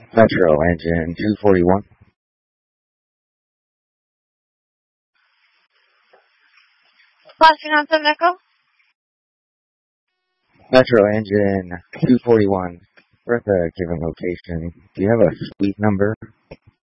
Metro engine 241. Flashing on some Echo. Metro engine 241. We're at the given location. Do you have a suite number?